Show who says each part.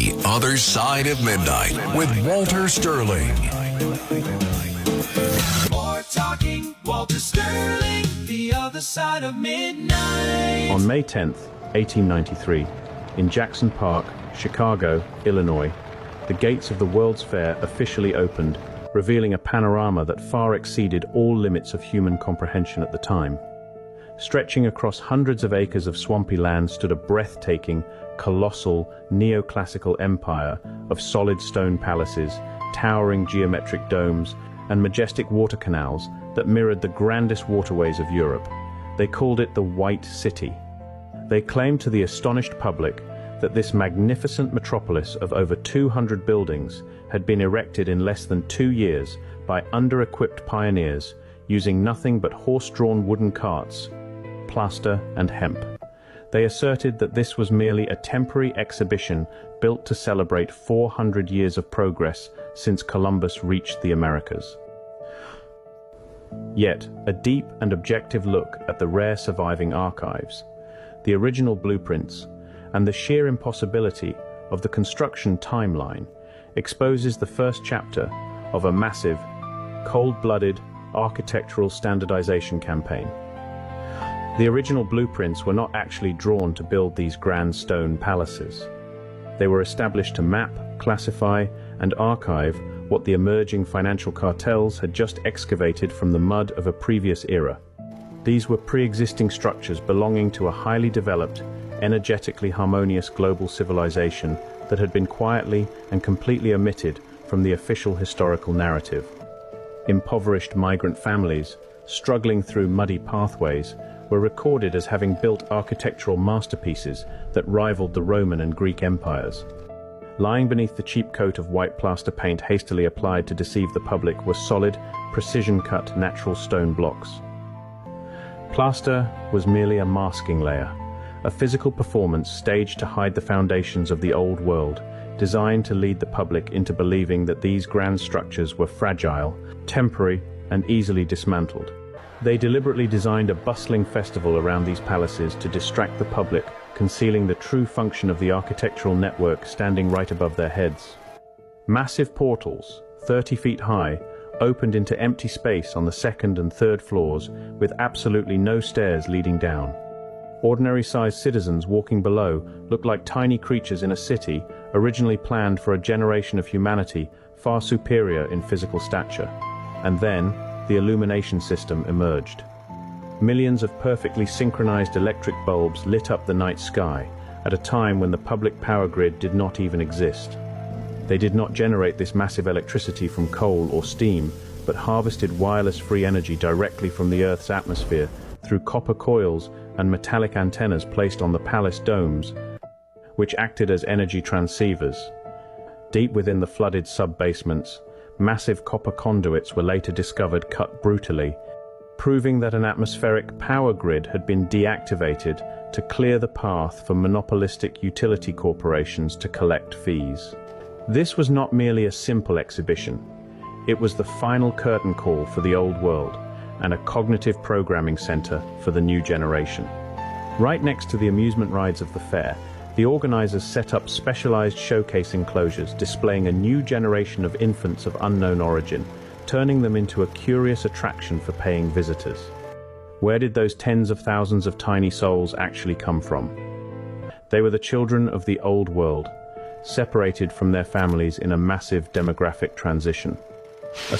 Speaker 1: The Other Side of Midnight with Walter Sterling.
Speaker 2: More talking, Walter Sterling, The Other Side of Midnight.
Speaker 3: On May 10th, 1893, in Jackson Park, Chicago, Illinois, the gates of the World's Fair officially opened, revealing a panorama that far exceeded all limits of human comprehension at the time. Stretching across hundreds of acres of swampy land stood a breathtaking, colossal, neoclassical empire of solid stone palaces, towering geometric domes, and majestic water canals that mirrored the grandest waterways of Europe. They called it the White City. They claimed to the astonished public that this magnificent metropolis of over 200 buildings had been erected in less than 2 years by under-equipped pioneers using nothing but horse-drawn wooden carts, plaster, and hemp. They asserted that this was merely a temporary exhibition built to celebrate 400 years of progress since Columbus reached the Americas. Yet, a deep and objective look at the rare surviving archives, the original blueprints, and the sheer impossibility of the construction timeline exposes the first chapter of a massive, cold-blooded architectural standardization campaign. The original blueprints were not actually drawn to build these grand stone palaces. They were established to map, classify, and archive what the emerging financial cartels had just excavated from the mud of a previous era. These were pre-existing structures belonging to a highly developed, energetically harmonious global civilization that had been quietly and completely omitted from the official historical narrative. Impoverished migrant families, struggling through muddy pathways, were recorded as having built architectural masterpieces that rivaled the Roman and Greek empires. Lying beneath the cheap coat of white plaster paint hastily applied to deceive the public were solid, precision-cut natural stone blocks. Plaster was merely a masking layer, a physical performance staged to hide the foundations of the old world, designed to lead the public into believing that these grand structures were fragile, temporary, and easily dismantled. They deliberately designed a bustling festival around these palaces to distract the public, concealing the true function of the architectural network standing right above their heads. Massive portals, 30 feet high, opened into empty space on the second and third floors, with absolutely no stairs leading down. Ordinary-sized citizens walking below looked like tiny creatures in a city originally planned for a generation of humanity far superior in physical stature. And then, the illumination system emerged. Millions of perfectly synchronized electric bulbs lit up the night sky at a time when the public power grid did not even exist. They did not generate this massive electricity from coal or steam, but harvested wireless-free energy directly from the Earth's atmosphere through copper coils and metallic antennas placed on the palace domes, which acted as energy transceivers. Deep within the flooded sub-basements, massive copper conduits were later discovered cut brutally, proving that an atmospheric power grid had been deactivated to clear the path for monopolistic utility corporations to collect fees. This was not merely a simple exhibition. It was the final curtain call for the old world and a cognitive programming center for the new generation. Right next to the amusement rides of the fair, the organizers set up specialized showcase enclosures displaying a new generation of infants of unknown origin, turning them into a curious attraction for paying visitors. Where did those tens of thousands of tiny souls actually come from? They were the children of the old world, separated from their families in a massive demographic transition. A